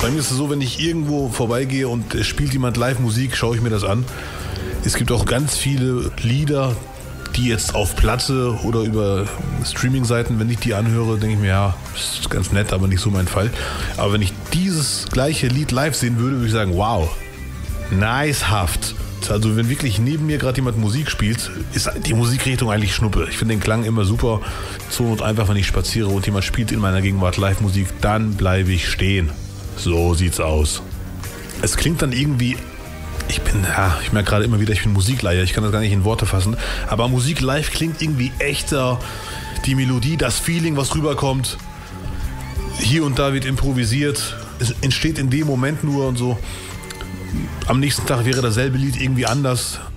Bei mir ist es so, wenn ich irgendwo vorbeigehe und es spielt jemand live Musik, schaue ich mir das an. Es gibt auch ganz viele Lieder, die jetzt auf Platte oder über Streaming-Seiten, wenn ich die anhöre, denke ich mir, ja, ist ganz nett, aber nicht so mein Fall. Aber wenn ich dieses gleiche Lied live sehen würde, würde ich sagen, wow, nicehaft. Also wenn wirklich neben mir gerade jemand Musik spielt, ist die Musikrichtung eigentlich Schnuppe. Ich finde den Klang immer super. So und einfach, wenn ich spaziere und jemand spielt in meiner Gegenwart Live-Musik, dann bleibe ich stehen. So sieht's aus. Es klingt dann irgendwie, ich merke gerade immer wieder, ich bin Musikleier, ich kann das gar nicht in Worte fassen, aber Musik live klingt irgendwie echter. Die Melodie, das Feeling, was rüberkommt, hier und da wird improvisiert, es entsteht in dem Moment nur und so. Am nächsten Tag wäre dasselbe Lied irgendwie anders.